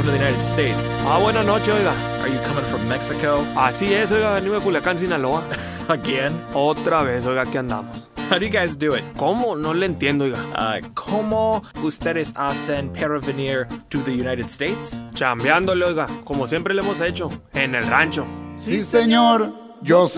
from the United States. Buenas noches, oiga. Are you coming from Mexico? Así es, oiga, venimos de Culiacán, Sinaloa. Again? Otra vez, oiga, aquí andamos. How do you guys do it? ¿Cómo? No le entiendo, oiga. ¿Cómo ustedes hacen para venir to the United States? Chambeándole, oiga, como siempre le hemos hecho, en el rancho. Sí, señor, yo